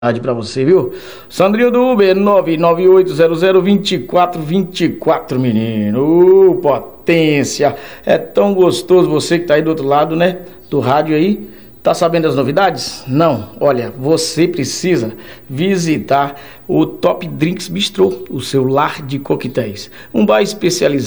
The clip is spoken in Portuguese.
Para você, viu? Sandrinho do Uber 998002424, menino. Potência. É tão gostoso você que tá aí do outro lado, né? Do rádio aí. Tá sabendo das novidades? Não. Olha, você precisa visitar o Top Drinks Bistrô, o seu lar de coquetéis. Um bar especializado